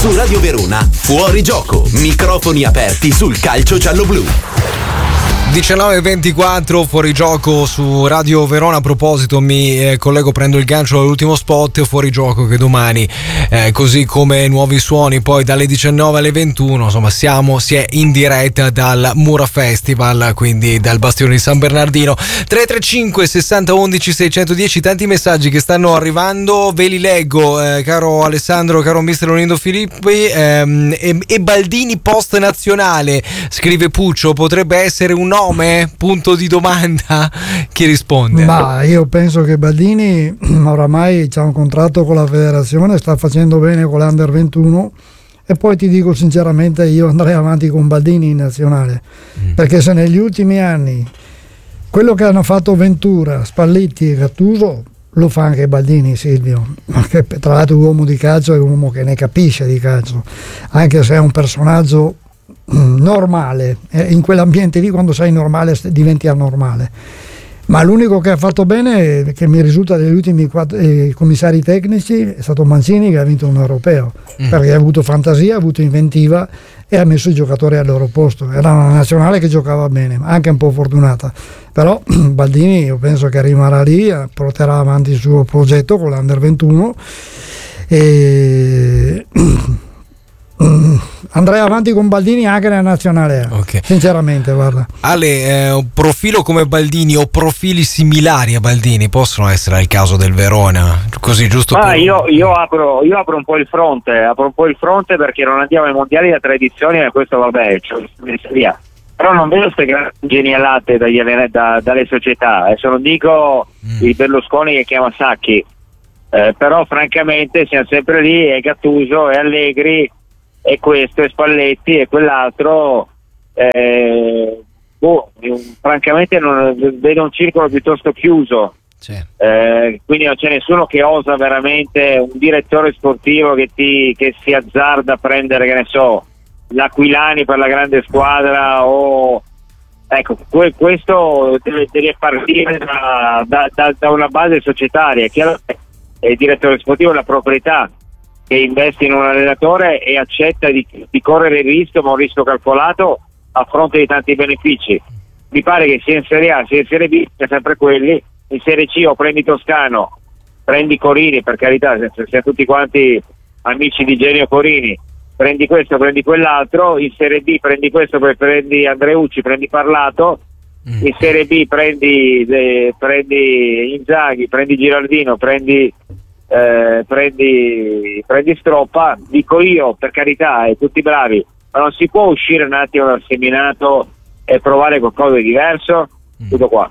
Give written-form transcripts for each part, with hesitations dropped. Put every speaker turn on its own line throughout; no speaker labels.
Su Radio Verona, Fuori Gioco, microfoni aperti sul calcio giallo-blu.
19:24 Fuori Gioco su Radio Verona. A proposito, mi collego, prendo il gancio dall'ultimo spot. Fuori Gioco che domani, così come Nuovi Suoni, poi dalle 19 alle 21, insomma si è in diretta dal Mura Festival, quindi dal Bastione di San Bernardino. 335 60 11 610, tanti messaggi che stanno arrivando, ve li leggo, caro Alessandro, caro mister Leonido Filippi. E Baldini post nazionale, scrive Puccio, potrebbe essere un nome? Punto di domanda. Chi risponde?
Ma io penso che Baldini oramai c'ha un contratto con la federazione, sta facendo bene con l'Under 21, e poi ti dico sinceramente, io andrei avanti con Baldini in nazionale, perché se negli ultimi anni quello che hanno fatto Ventura, Spalletti e Gattuso lo fa anche Baldini, Silvio, che tra l'altro è un uomo di calcio, è un uomo che ne capisce di calcio, anche se è un personaggio normale, in quell'ambiente lì quando sei normale diventi anormale, ma l'unico che ha fatto bene, che mi risulta degli ultimi commissari tecnici, è stato Mancini, che ha vinto un europeo, perché ha avuto fantasia, ha avuto inventiva e ha messo i giocatori al loro posto. Era una nazionale che giocava bene, anche un po' fortunata, però Baldini io penso che rimarrà lì, porterà avanti il suo progetto con l'Under 21 e andrei avanti con Baldini anche nella nazionale, okay. Sinceramente, guarda.
Ale, un profilo come Baldini o profili similari a Baldini possono essere al caso del Verona? Così, giusto?
Io apro un po' il fronte, perché non andiamo ai mondiali da 3 edizioni, e questo vabbè, via. Però non vedo queste grandi genialate dalle società. Adesso non dico il Berlusconi che chiama Sacchi, però francamente siamo sempre lì, e Gattuso e Allegri e questo e Spalletti e quell'altro, francamente non vedo un circolo piuttosto chiuso. Quindi non c'è nessuno che osa veramente, un direttore sportivo che si azzarda a prendere, che ne so, l'Aquilani per la grande squadra, o ecco, questo deve partire da una base societaria. Chiaro, il direttore sportivo è la proprietà che investe in un allenatore e accetta di correre il rischio, ma un rischio calcolato a fronte di tanti benefici. Mi pare che sia in Serie A sia in Serie B c'è sempre quelli. In Serie C o prendi Toscano, prendi Corini, per carità, siamo tutti quanti amici di Genio Corini, prendi questo, prendi quell'altro. In Serie B prendi questo, poi prendi Andreucci, prendi Parlato. In Serie B prendi Inzaghi, prendi Giraldino, prendi Stroppa. Dico io, per carità, tutti bravi, ma non si può uscire un attimo dal seminato e provare qualcosa di diverso? Tutto qua.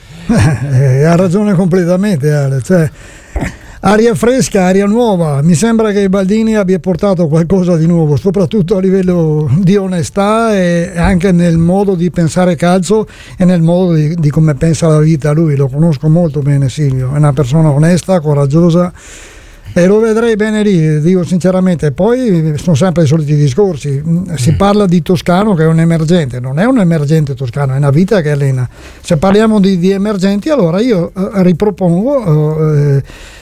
Ha ragione completamente, Ale, cioè, aria fresca, aria nuova. Mi sembra che Baldini abbia portato qualcosa di nuovo, soprattutto a livello di onestà e anche nel modo di pensare calcio e nel modo di come pensa la vita. Lui lo conosco molto bene, Silvio, è una persona onesta, coraggiosa, e lo vedrei bene lì, dico sinceramente. Poi sono sempre i soliti discorsi, si parla di Toscano che è un emergente, non è un emergente Toscano, è una vita che allena. Se parliamo di emergenti, allora io ripropongo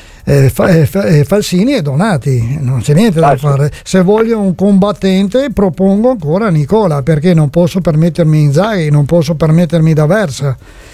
Falsini e Donati, non c'è niente da fare. Se voglio un combattente propongo ancora Nicola, perché non posso permettermi Inzaghi, non posso permettermi D'Aversa.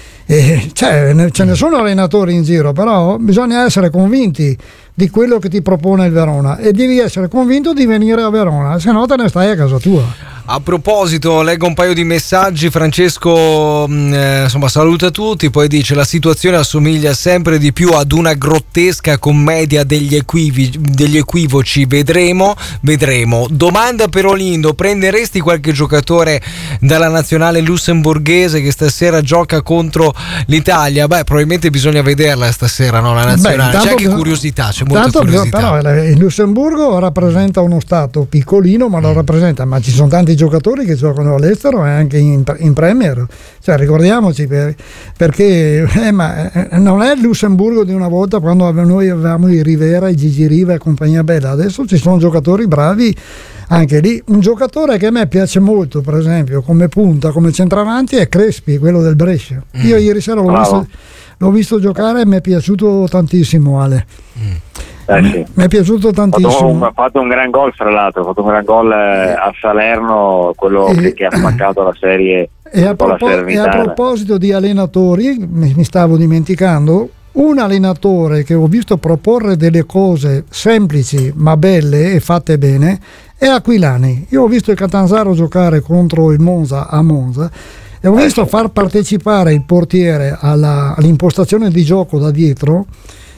Ce ne sono allenatori in giro, però bisogna essere convinti di quello che ti propone il Verona e devi essere convinto di venire a Verona, se no te ne stai a casa tua.
A proposito, leggo un paio di messaggi. Francesco insomma saluta tutti, poi dice: la situazione assomiglia sempre di più ad una grottesca commedia degli equivoci, vedremo. Domanda per Olindo: prenderesti qualche giocatore dalla nazionale lussemburghese che stasera gioca contro l'Italia? Beh, probabilmente bisogna vederla stasera, no? La nazionale. C'è anche curiosità, c'è molta curiosità.
Però il Lussemburgo rappresenta uno stato piccolino, ma lo rappresenta, ma ci sono tanti giocatori che giocano all'estero e anche in Premier, cioè ricordiamoci, perché non è il Lussemburgo di una volta, quando noi avevamo i Rivera, i Gigi Riva e compagnia bella. Adesso ci sono giocatori bravi anche lì. Un giocatore che a me piace molto, per esempio, come punta, come centravanti, è Crespi, quello del Brescia. Io ieri sera l'ho visto giocare e mi è piaciuto tantissimo, Ale.
Sì.
Mi è piaciuto tantissimo.
Ha fatto un gran gol, fra l'altro, ha fatto un gran gol a Salerno, quello che ha spaccato la serie.
E a proposito di allenatori, mi stavo dimenticando, un allenatore che ho visto proporre delle cose semplici ma belle e fatte bene è Aquilani. Io ho visto il Catanzaro giocare contro il Monza a Monza e ho visto far partecipare il portiere all'impostazione di gioco da dietro.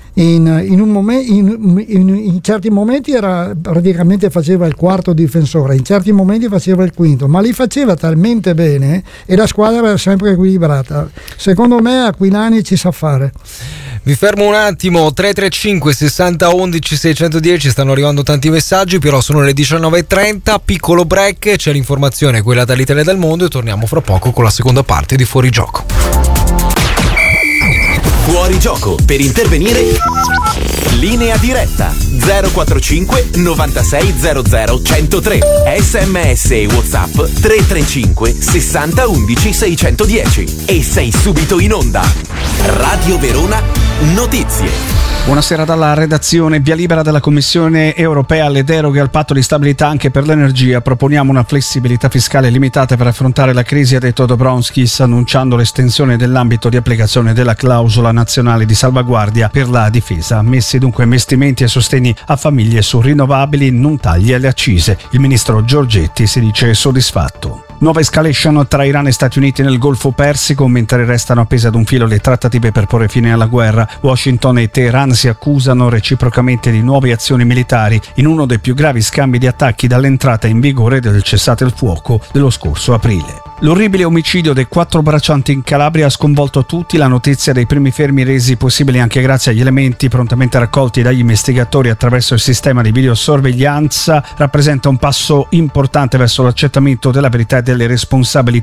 In certi momenti era praticamente faceva il quarto difensore, in certi momenti faceva il quinto, ma li faceva talmente bene e la squadra era sempre equilibrata. Secondo me Aquilani ci sa fare.
Vi fermo un attimo, 335 60 11 610, stanno arrivando tanti messaggi, però sono le 19.30, piccolo break, c'è l'informazione, quella dall'Italia e dal mondo, e torniamo fra poco con la seconda parte di Fuori Gioco.
Fuori Gioco, per intervenire linea diretta 045 96 00 103, SMS e WhatsApp 335 60 11 610 e sei subito in onda. Radio Verona Notizie.
Buonasera dalla redazione. Via libera della Commissione europea alle deroghe al patto di stabilità anche per l'energia. Proponiamo una flessibilità fiscale limitata per affrontare la crisi, ha detto Dombrovskis, annunciando l'estensione dell'ambito di applicazione della clausola nazionale di salvaguardia per la difesa. Messi dunque investimenti e sostegni a famiglie su rinnovabili, non tagli alle accise. Il ministro Giorgetti si dice soddisfatto. Nuova escalation tra Iran e Stati Uniti nel Golfo Persico, mentre restano appese ad un filo le trattative per porre fine alla guerra. Washington e Teheran si accusano reciprocamente di nuove azioni militari in uno dei più gravi scambi di attacchi dall'entrata in vigore del cessate il fuoco dello scorso aprile. L'orribile omicidio dei 4 braccianti in Calabria ha sconvolto tutti. La notizia dei primi fermi resi possibili anche grazie agli elementi prontamente raccolti dagli investigatori attraverso il sistema di videosorveglianza rappresenta un passo importante verso l'accertamento della verità e delle responsabilità